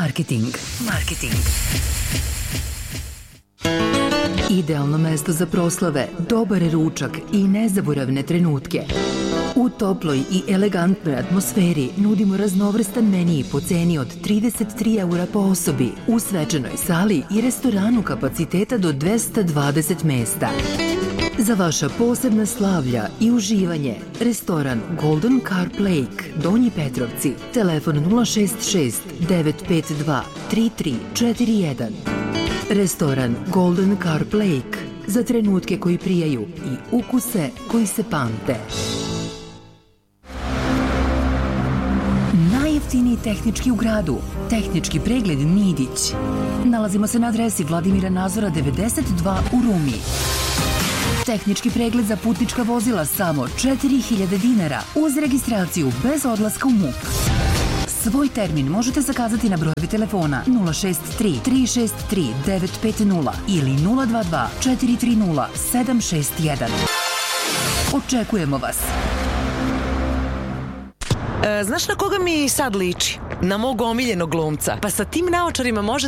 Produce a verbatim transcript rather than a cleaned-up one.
Marketing. Marketing. Idealno mesto za proslave, dobar ručak i nezaboravne trenutke. U toploj i elegantnoj atmosferi nudimo raznovrstan menij po ceni od trideset tri eura po osobi u svečanoj sali i restoranu kapaciteta do dvesta dvadeset mesta. Za vaša posebna slavlja i uživanje, restoran Golden Carp Lake, Donji Petrovci, telefon nula šest šest devet pet dva tri tri četiri jedan. Restoran Golden Carp Lake, za trenutke koji prijaju i ukuse koji se pamte. Najjeftiniji tehnički u gradu, Tehnički pregled Nidić. Nalazimo se na adresi Vladimira Nazora devedeset dva u Rumi. Tehnički pregled za putnička vozila samo četiri hiljade dinara uz registraciju bez odlaska u MUP. Svoj termin možete zakazati na brojevi telefona nula šest tri tri šest tri devet pet nula ili nula dva dva četiri tri nula sedam šest jedan. Očekujemo vas. E, znaš na koga mi sad liči? Na mog omiljenog glumca. Pa sa tim naočarima može